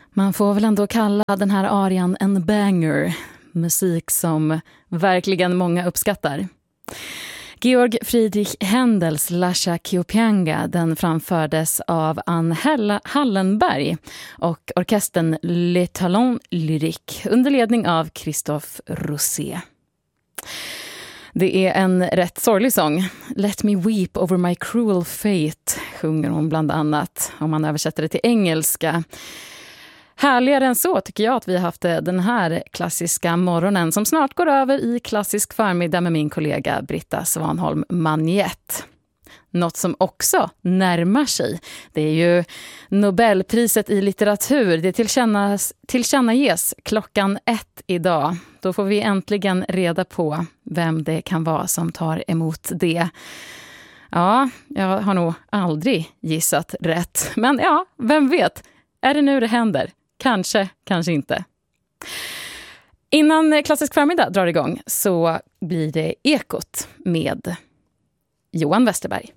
Man får väl ändå kalla den här arian en banger. Musik som verkligen många uppskattar. Georg Friedrich Händels Lascia Chiopianga, den framfördes av Ann Hallenberg och orkestern Les Talons Lyriques under ledning av Christophe Rosé. Det är en rätt sorglig sång. Let me weep over my cruel fate, sjunger hon bland annat, om man översätter det till engelska. Härligare än så tycker jag att vi har haft den här klassiska morgonen som snart går över i klassisk förmiddag med min kollega Britta Svanholm Magnet. Något som också närmar sig, det är ju Nobelpriset i litteratur. Det tillkännages 1:00 idag. Då får vi äntligen reda på vem det kan vara som tar emot det. Ja, jag har nog aldrig gissat rätt. Men ja, vem vet? Är det nu det händer? Kanske, kanske inte. Innan klassisk förmiddag drar igång så blir det Ekot med Johan Westerberg.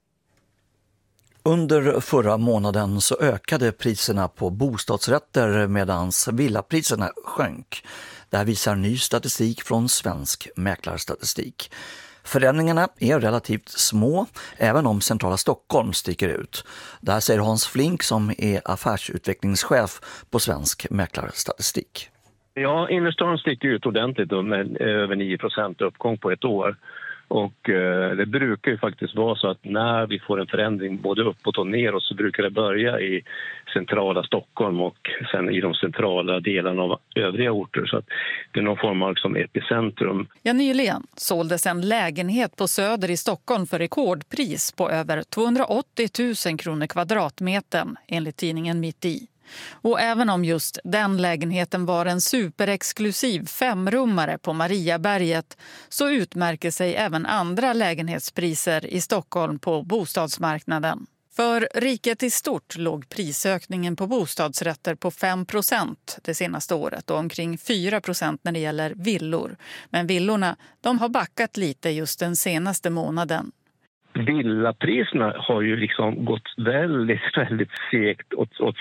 Under förra månaden så ökade priserna på bostadsrätter medan villapriserna sjönk. Det här visar ny statistik från Svensk Mäklarstatistik. Förändringarna är relativt små, även om centrala Stockholm sticker ut. Det här säger Hans Flink som är affärsutvecklingschef på Svensk Mäklarstatistik. Ja, innerstan sticker ut ordentligt med över 9% uppgång på ett år. Och det brukar ju faktiskt vara så att när vi får en förändring både uppåt och neråt så brukar det börja i centrala Stockholm och sen i de centrala delarna av övriga orter. Så att det är någon form av liksom epicentrum. Ja, nyligen såldes en lägenhet på Söder i Stockholm för rekordpris på över 280 000 kronor kvadratmetern enligt tidningen Mitt i. Och även om just den lägenheten var en superexklusiv 5-rummare på Mariaberget så utmärker sig även andra lägenhetspriser i Stockholm på bostadsmarknaden. För riket i stort låg prisökningen på bostadsrätter på 5% det senaste året och omkring 4% när det gäller villor. Men villorna, de har backat lite just den senaste månaden. Villapriserna har ju liksom gått väldigt segt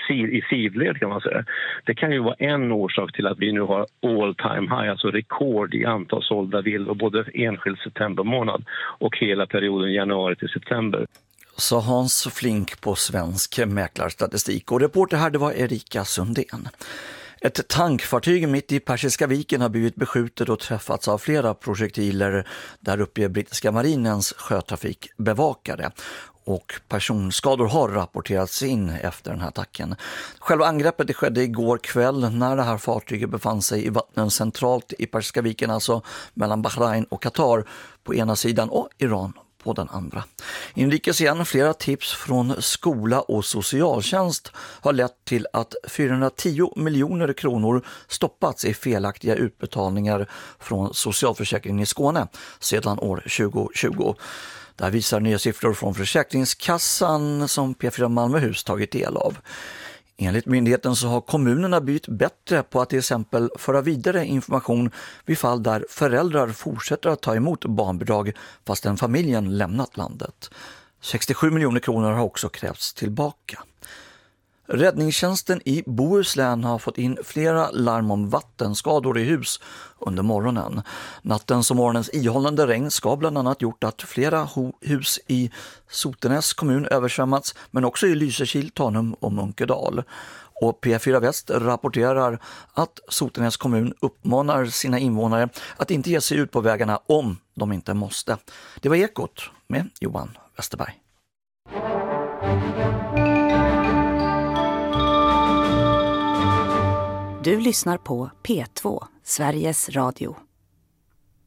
i sidled kan man säga. Det kan ju vara en orsak till att vi nu har all time high, alltså rekord i antal sålda villor både enskild septembermånad och hela perioden januari till september. Så Hans Flink på Svensk Mäklarstatistik och reporter här det var Erika Sundén. Ett tankfartyg mitt i Persiska viken har blivit beskjutet och träffats av flera projektiler där uppe i brittiska marinens sjötrafikbevakare. Och personskador har rapporterats in efter den här attacken. Själva angreppet skedde igår kväll när det här fartyget befann sig i vattnen centralt i Persiska viken, alltså mellan Bahrain och Qatar på ena sidan och Iran på den andra. Inrikes igen, flera tips från skola och socialtjänst har lett till att 410 miljoner kronor stoppats i felaktiga utbetalningar från socialförsäkringen i Skåne sedan år 2020. Där visar nya siffror från Försäkringskassan som P4 Malmöhus tagit del av. Enligt myndigheten så har kommunerna blivit bättre på att till exempel föra vidare information vid fall där föräldrar fortsätter att ta emot barnbidrag fastän familjen lämnat landet. 67 miljoner kronor har också krävts tillbaka. Räddningstjänsten i Bohuslän har fått in flera larm om vattenskador i hus under morgonen. Nattens och morgonens ihållande regn ska bland annat gjort att flera hus i Sotenäs kommun översvämmats, men också i Lysekil, Tanum och Munkedal. Och P4 Väst rapporterar att Sotenäs kommun uppmanar sina invånare att inte ge sig ut på vägarna om de inte måste. Det var Ekot med Johan Westerberg. Du lyssnar på P2, Sveriges Radio.